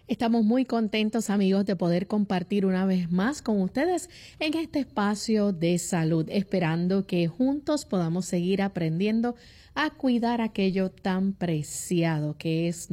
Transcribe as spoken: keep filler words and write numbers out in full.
Estamos muy contentos, amigos, de poder compartir una vez más con ustedes en este espacio de salud, esperando que juntos podamos seguir aprendiendo a cuidar aquello tan preciado que es